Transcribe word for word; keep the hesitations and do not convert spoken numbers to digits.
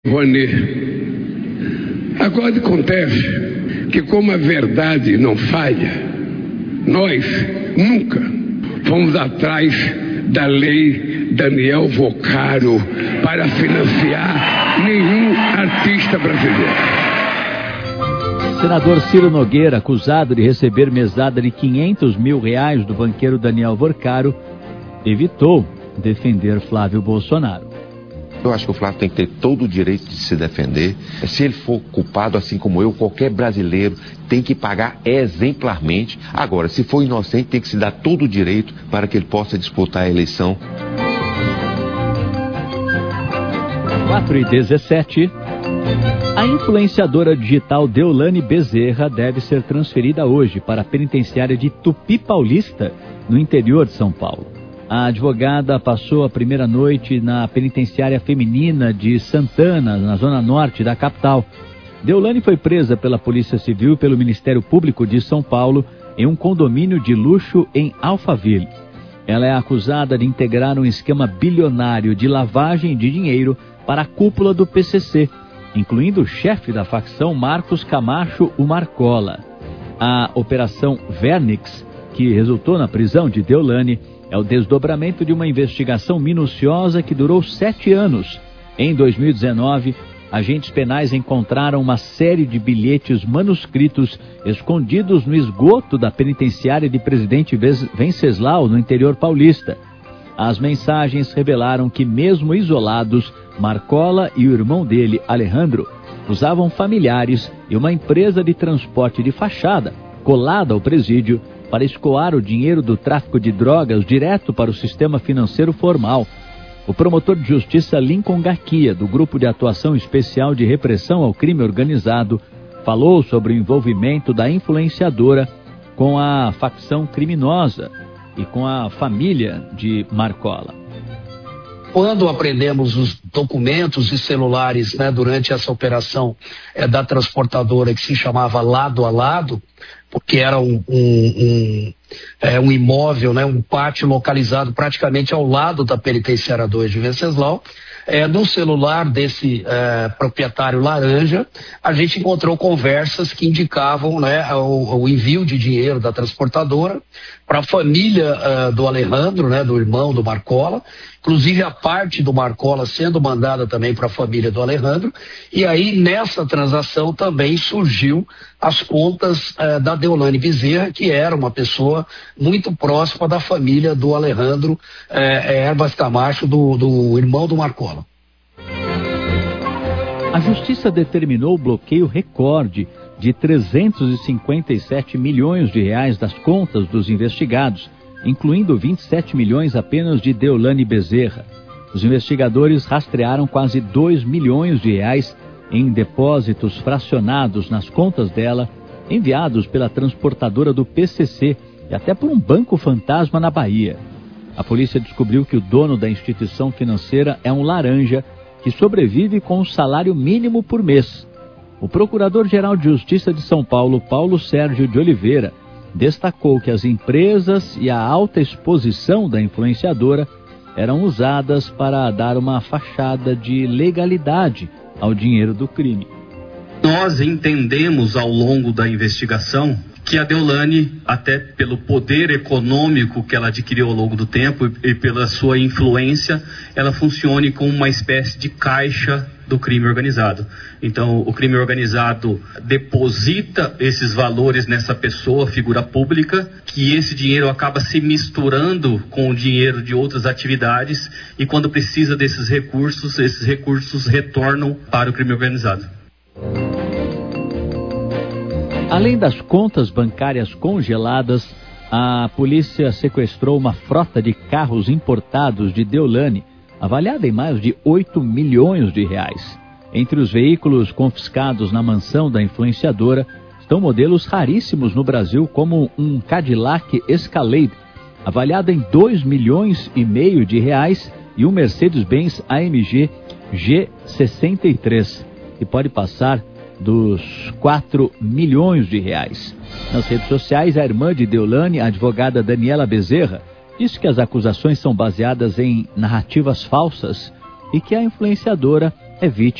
Rony, agora acontece que, como a verdade não falha, nós nunca fomos atrás da lei Daniel Vocaro para financiar nenhum artista brasileiro. Senador Ciro Nogueira, acusado de receber mesada de quinhentos mil reais do banqueiro Daniel Vocaro, evitou defender Flávio Bolsonaro. Eu acho que o Flávio tem que ter todo o direito de se defender. Se ele for culpado, assim como eu, qualquer brasileiro tem que pagar exemplarmente. Agora, se for inocente, tem que se dar todo o direito para que ele possa disputar a eleição. quatro e dezessete. A influenciadora digital Deolane Bezerra deve ser transferida hoje para a penitenciária de Tupi Paulista, no interior de São Paulo. A advogada passou a primeira noite na penitenciária feminina de Santana, na zona norte da capital. Deolane foi presa pela Polícia Civil e pelo Ministério Público de São Paulo em um condomínio de luxo em Alphaville. Ela é acusada de integrar um esquema bilionário de lavagem de dinheiro para a cúpula do P C C, incluindo o chefe da facção Marcos Camacho, o Marcola. A Operação Vernix, que resultou na prisão de Deolane, é o desdobramento de uma investigação minuciosa que durou sete anos. Em dois mil e dezenove, agentes penais encontraram uma série de bilhetes manuscritos escondidos no esgoto da penitenciária de Presidente Venceslau, no interior paulista. As mensagens revelaram que, mesmo isolados, Marcola e o irmão dele, Alejandro, usavam familiares e uma empresa de transporte de fachada, colada ao presídio, para escoar o dinheiro do tráfico de drogas direto para o sistema financeiro formal. O promotor de justiça Lincoln Garcia, do Grupo de Atuação Especial de Repressão ao Crime Organizado, falou sobre o envolvimento da influenciadora com a facção criminosa e com a família de Marcola. Quando aprendemos os documentos e celulares, né, durante essa operação é, da transportadora que se chamava Lado a Lado, porque era um, um, um, é, um imóvel, né, um pátio localizado praticamente ao lado da penitenciária dois de Venceslau, é, no celular desse é, proprietário laranja, a gente encontrou conversas que indicavam, né, o, o envio de dinheiro da transportadora para a família uh, do Alejandro, né, do irmão do Marcola, inclusive a parte do Marcola sendo mandada também para a família do Alejandro, e aí nessa transação também surgiu as contas uh, da Deolane Bezerra, que era uma pessoa muito próxima da família do Alejandro uh, Herbas Camacho, do, do irmão do Marcola. A Justiça determinou o bloqueio recorde de trezentos e cinquenta e sete milhões de reais das contas dos investigados, incluindo vinte e sete milhões apenas de Deolane Bezerra. Os investigadores rastrearam quase dois milhões de reais em depósitos fracionados nas contas dela, enviados pela transportadora do P C C e até por um banco fantasma na Bahia. A polícia descobriu que o dono da instituição financeira é um laranja que sobrevive com um salário mínimo por mês. O Procurador-Geral de Justiça de São Paulo, Paulo Sérgio de Oliveira, destacou que as empresas e a alta exposição da influenciadora eram usadas para dar uma fachada de legalidade ao dinheiro do crime. Nós entendemos ao longo da investigação que a Deolane, até pelo poder econômico que ela adquiriu ao longo do tempo e pela sua influência, ela funcione como uma espécie de caixa do crime organizado. Então, o crime organizado deposita esses valores nessa pessoa, figura pública, que esse dinheiro acaba se misturando com o dinheiro de outras atividades e quando precisa desses recursos, esses recursos retornam para o crime organizado. Além das contas bancárias congeladas, a polícia sequestrou uma frota de carros importados de Deolane, avaliada em mais de oito milhões de reais. Entre os veículos confiscados na mansão da influenciadora estão modelos raríssimos no Brasil, como um Cadillac Escalade, avaliado em dois milhões e meio de reais, e um Mercedes-Benz A M G G sessenta e três, que pode passar dos quatro milhões de reais. Nas redes sociais, a irmã de Deolane, a advogada Daniela Bezerra, disse que as acusações são baseadas em narrativas falsas e que a influenciadora é vítima